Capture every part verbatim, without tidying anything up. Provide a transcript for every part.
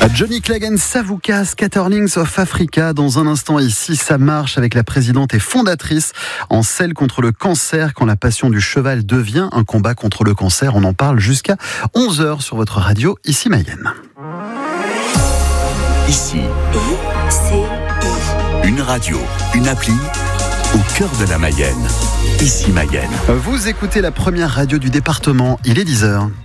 Johnny Clegg and Savuka, Scatterlings of Africa. Dans un instant ici, ça marche avec la présidente et fondatrice en selle contre le cancer. Quand la passion du cheval devient un combat contre le cancer, on en parle jusqu'à onze heures sur votre radio, ici Mayenne. Ici, une radio, une appli au cœur de la Mayenne. Ici Mayenne. Vous écoutez la première radio du département, il est dix heures.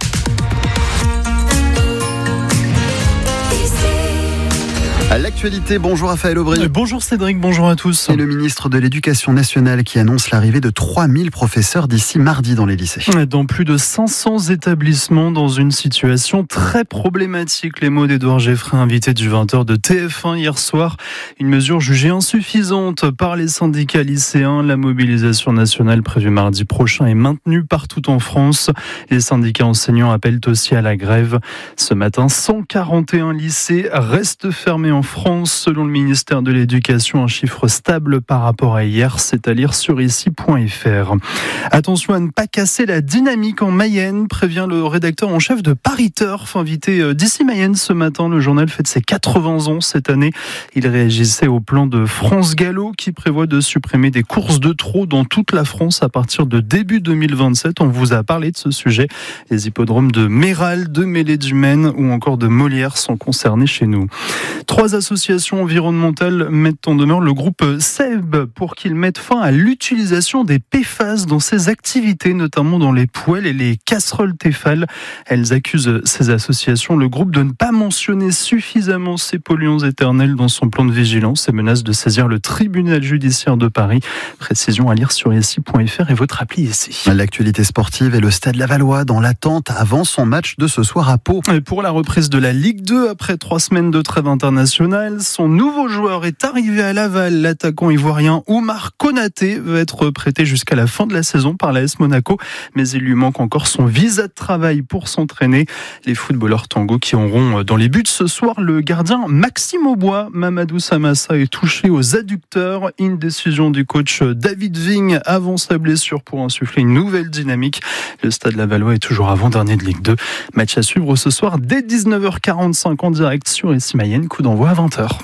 À l'actualité, bonjour Raphaël Aubry. Bonjour Cédric, bonjour à tous. Et le ministre de l'Éducation nationale qui annonce l'arrivée de trois mille professeurs d'ici mardi dans les lycées. Dans plus de cinq cents établissements, dans une situation très problématique. Les mots d'Édouard Geffray, invité du vingt heures de T F un hier soir. Une mesure jugée insuffisante par les syndicats lycéens. La mobilisation nationale prévue mardi prochain est maintenue partout en France. Les syndicats enseignants appellent aussi à la grève. Ce matin, cent quarante et un lycées restent fermés en En France, selon le ministère de l'Éducation, un chiffre stable par rapport à hier, c'est à lire sur ici point f r. Attention à ne pas casser la dynamique en Mayenne, prévient le rédacteur en chef de Paris Turf, invité d'ici Mayenne ce matin. Le journal fête ses quatre-vingts ans cette année. Il réagissait au plan de France Gallo qui prévoit de supprimer des courses de trot dans toute la France à partir de début deux mille vingt-sept. On vous a parlé de ce sujet. Les hippodromes de Méral, de Mêlée-du-Maine ou encore de Molière sont concernés chez nous. Trois associations environnementales mettent en demeure le groupe S E B pour qu'il mette fin à l'utilisation des P F A S dans ses activités, notamment dans les poêles et les casseroles Tefal. Elles accusent ces associations, le groupe, de ne pas mentionner suffisamment ces polluants éternels dans son plan de vigilance et menace de saisir le tribunal judiciaire de Paris. Précision à lire sur ici point f r et votre appli ici. L'actualité sportive et le Stade Lavallois dans l'attente avant son match de ce soir à Pau. Et pour la reprise de la Ligue deux après trois semaines de trêve internationale, son nouveau joueur est arrivé à Laval. L'attaquant ivoirien Oumar Konaté va être prêté jusqu'à la fin de la saison par l'A S Monaco, mais il lui manque encore son visa de travail pour s'entraîner. Les footballeurs tango qui auront dans les buts ce soir le gardien Maxime Aubois. Mamadou Samassa est touché aux adducteurs. Une décision du coach David Vigne avant sa blessure pour insuffler une nouvelle dynamique. Le Stade Lavallois est toujours avant-dernier de Ligue deux. Match à suivre ce soir dès dix-neuf heures quarante-cinq en direct sur ici Mayenne. Coup d'envoi à vingt heures.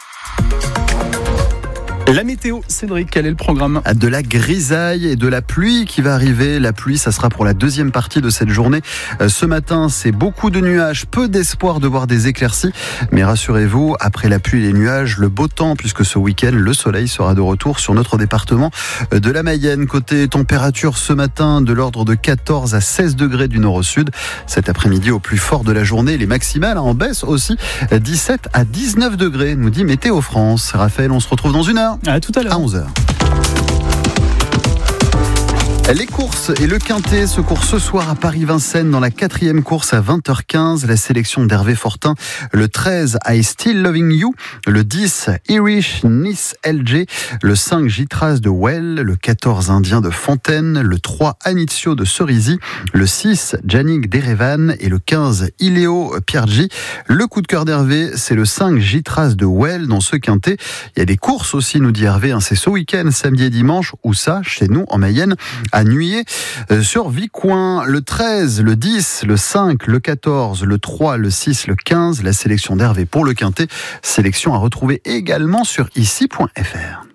La météo, Cédric, quel est le programme ? De la grisaille et de la pluie qui va arriver. La pluie, ça sera pour la deuxième partie de cette journée. Ce matin, c'est beaucoup de nuages, peu d'espoir de voir des éclaircies. Mais rassurez-vous, après la pluie et les nuages, le beau temps, puisque ce week-end, le soleil sera de retour sur notre département de la Mayenne. Côté température, ce matin, de l'ordre de quatorze à seize degrés du nord au sud. Cet après-midi, au plus fort de la journée, les maximales en baisse aussi. dix-sept à dix-neuf degrés, nous dit Météo France. Raphaël, on se retrouve dans une heure. À tout à l'heure. À onze heures. Les courses et le quintet se courent ce soir à Paris-Vincennes dans la quatrième course à vingt heures quinze. La sélection d'Hervé Fortin, le treize I Still Loving You, le dix Irish Nice L G, le cinq Gitras de Well, le quatorze Indien de Fontaine, le trois Anizio de Cerisy, le six Janik d'Erevan et le quinze Iléo Piergi. Le coup de cœur d'Hervé, c'est le cinq Gitras de Well dans ce quintet. Il y a des courses aussi, nous dit Hervé, hein, c'est ce week-end, samedi et dimanche, où ça, chez nous en Mayenne, à Nuillé, euh, sur Vicoin, le treize, le dix, le cinq, le quatorze, le trois, le six, le quinze, la sélection d'Hervé pour le quintet. Sélection à retrouver également sur ici point f r.